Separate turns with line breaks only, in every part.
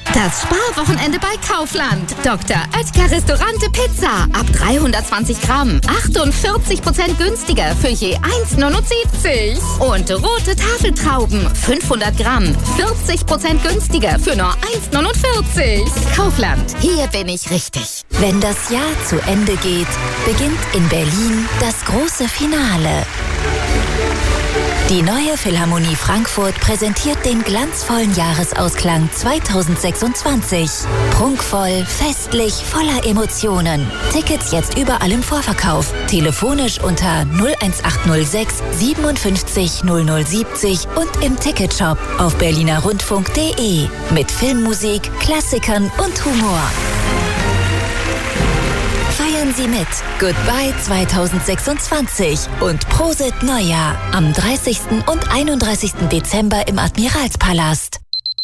Das Sparwochenende bei Kaufland. Dr. Oetker Restaurante Pizza. Ab 320 Gramm. 48% günstiger für je 1,79. Und rote Tafeltrauben. 500 Gramm. 40% günstiger für nur 1,49. Kaufland. Hier bin ich richtig.
Wenn das Jahr zu Ende geht, beginnt in Berlin das große Finale. Die neue Philharmonie Frankfurt präsentiert den glanzvollen Jahresausklang 2026. Prunkvoll, festlich, voller Emotionen. Tickets jetzt überall im Vorverkauf. Telefonisch unter 01806 57 0070 und im Ticketshop auf berlinerrundfunk.de. Mit Filmmusik, Klassikern und Humor. Feiern Sie mit Goodbye 2026 und Prosit Neujahr am 30. und 31. Dezember im Admiralspalast.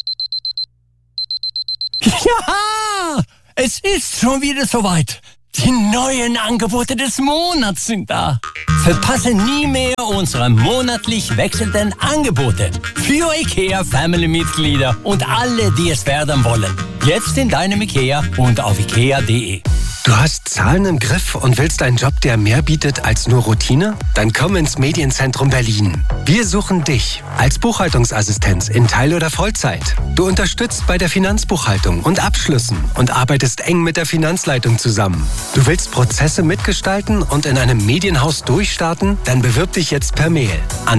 Ja, es ist schon wieder soweit. Die neuen Angebote des Monats sind da. Verpasse nie mehr unsere monatlich wechselnden Angebote für IKEA-Family-Mitglieder und alle, die es werden wollen. Jetzt in deinem IKEA und auf ikea.de.
Du hast Zahlen im Griff und willst einen Job, der mehr bietet als nur Routine? Dann komm ins Medienzentrum Berlin. Wir suchen dich als Buchhaltungsassistenz in Teil- oder Vollzeit. Du unterstützt bei der Finanzbuchhaltung und Abschlüssen und arbeitest eng mit der Finanzleitung zusammen. Du willst Prozesse mitgestalten und in einem Medienhaus durchstarten? Dann bewirb dich jetzt per Mail an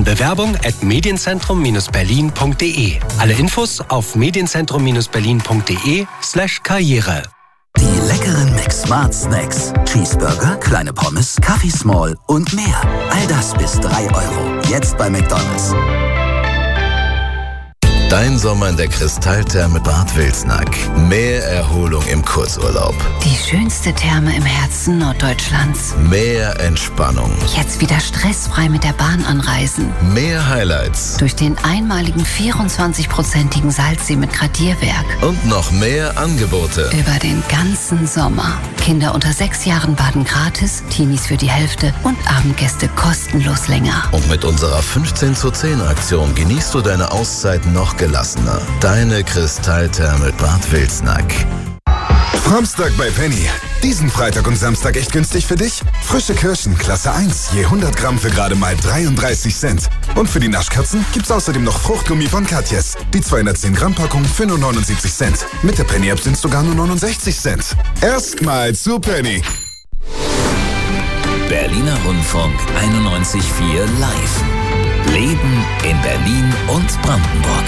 bewerbung@medienzentrum-berlin.de. Alle Infos auf medienzentrum-berlin.de/Karriere.
Die leckeren McSmart Snacks. Cheeseburger, kleine Pommes, Kaffee Small und mehr. All das bis 3 €. Jetzt bei McDonald's.
Dein Sommer in der Kristalltherme Bad Wilsnack. Mehr Erholung im Kurzurlaub.
Die schönste Therme im Herzen Norddeutschlands.
Mehr Entspannung.
Jetzt wieder stressfrei mit der Bahn anreisen.
Mehr Highlights.
Durch den einmaligen 24-prozentigen Salzsee mit Gradierwerk.
Und noch mehr Angebote.
Über den ganzen Sommer. Kinder unter 6 Jahren baden gratis, Teenies für die Hälfte und Abendgäste kostenlos länger.
Und mit unserer 15:10 genießt du deine Auszeit noch gelassener. Deine Kristalltherme Bad Wilsnack.
Samstag bei Penny. Diesen Freitag und Samstag echt günstig für dich? Frische Kirschen, Klasse 1, je 100 Gramm für gerade mal 33 Cent. Und für die Naschkatzen gibt's außerdem noch Fruchtgummi von Katjes. Die 210 Gramm Packung für nur 79 Cent. Mit der Penny-App sind's sogar nur 69 Cent. Erstmal zu Penny.
Berliner Rundfunk 91.4 live. Leben in Berlin und Brandenburg.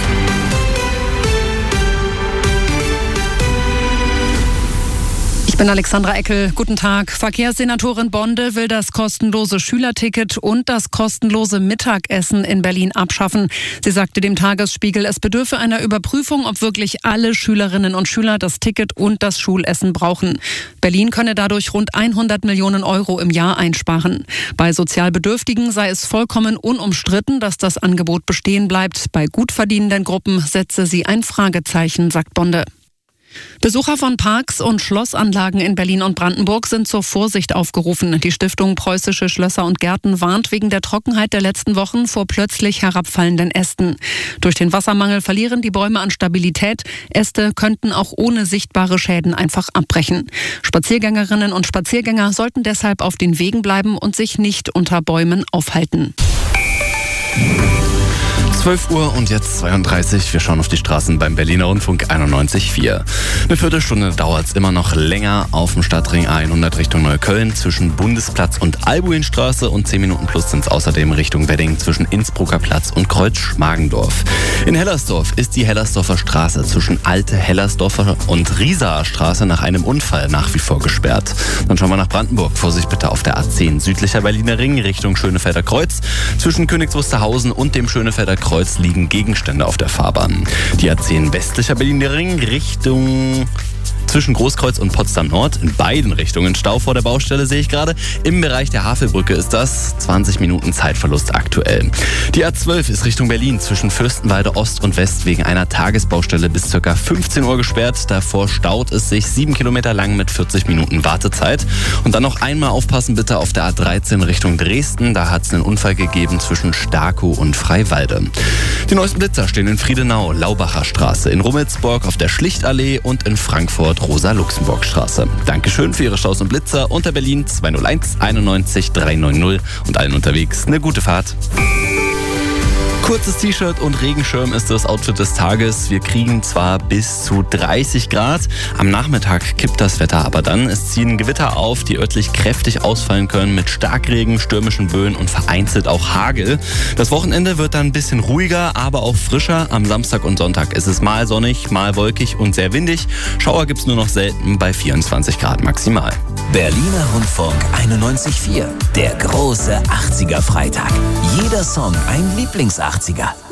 Ich bin Alexandra Eckel. Guten Tag. Verkehrssenatorin Bonde will das kostenlose Schülerticket und das kostenlose Mittagessen in Berlin abschaffen. Sie sagte dem Tagesspiegel, es bedürfe einer Überprüfung, ob wirklich alle Schülerinnen und Schüler das Ticket und das Schulessen brauchen. Berlin könne dadurch rund 100 Millionen € im Jahr einsparen. Bei Sozialbedürftigen sei es vollkommen unumstritten, dass das Angebot bestehen bleibt. Bei gut verdienenden Gruppen setze sie ein Fragezeichen, sagt Bonde. Besucher von Parks und Schlossanlagen in Berlin und Brandenburg sind zur Vorsicht aufgerufen. Die Stiftung Preußische Schlösser und Gärten warnt wegen der Trockenheit der letzten Wochen vor plötzlich herabfallenden Ästen. Durch den Wassermangel verlieren die Bäume an Stabilität. Äste könnten auch ohne sichtbare Schäden einfach abbrechen. Spaziergängerinnen und Spaziergänger sollten deshalb auf den Wegen bleiben und sich nicht unter Bäumen aufhalten.
12 Uhr und jetzt 32. Wir schauen auf die Straßen beim Berliner Rundfunk 91.4. Eine Viertelstunde dauert es immer noch länger auf dem Stadtring A100 Richtung Neukölln zwischen Bundesplatz und Albuinstraße und 10 Minuten plus sind es außerdem Richtung Wedding zwischen Innsbrucker Platz und Kreuz-Schmargendorf. In Hellersdorf ist die Hellersdorfer Straße zwischen Alte Hellersdorfer und Riesaer Straße nach einem Unfall nach wie vor gesperrt. Dann schauen wir nach Brandenburg. Vorsicht bitte auf der A10 südlicher Berliner Ring Richtung Schönefelder Kreuz. Zwischen Königs Wusterhausen und dem Schönefelder Kreuz liegen Gegenstände auf der Fahrbahn. Die A10 westlicher Berliner Ring Richtung Zwischen Großkreuz und Potsdam Nord in beiden Richtungen Stau vor der Baustelle, sehe ich gerade. Im Bereich der Havelbrücke ist das 20 Minuten Zeitverlust aktuell. Die A12 ist Richtung Berlin zwischen Fürstenwalde Ost und West wegen einer Tagesbaustelle bis ca. 15 Uhr gesperrt. Davor staut es sich 7 Kilometer lang mit 40 Minuten Wartezeit. Und dann noch einmal aufpassen bitte auf der A13 Richtung Dresden. Da hat es einen Unfall gegeben zwischen Starkow und Freiwalde. Die neuesten Blitzer stehen in Friedenau, Laubacher Straße, in Rummelsburg auf der Schlichtallee und in Frankfurt Rosa-Luxemburg-Straße. Dankeschön für Ihre Staus und Blitzer unter Berlin 201 91 390 und allen unterwegs eine gute Fahrt. Kurzes T-Shirt und Regenschirm ist das Outfit des Tages. Wir kriegen zwar bis zu 30 Grad. Am Nachmittag kippt das Wetter aber dann. Es ziehen Gewitter auf, die örtlich kräftig ausfallen können mit Starkregen, stürmischen Böen und vereinzelt auch Hagel. Das Wochenende wird dann ein bisschen ruhiger, aber auch frischer. Am Samstag und Sonntag ist es mal sonnig, mal wolkig und sehr windig. Schauer gibt's nur noch selten bei 24 Grad maximal.
Berliner Rundfunk 91.4. Der große 80er Freitag. Jeder Song ein Lieblings-80er.